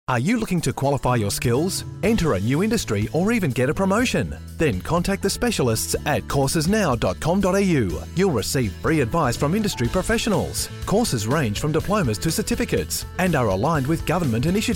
Are you looking to qualify your skills, enter a new industry, or even get a promotion? Then contact the specialists at coursesnow.com.au. You'll receive free advice from industry professionals. Courses range from diplomas to certificates and are aligned with government initiatives.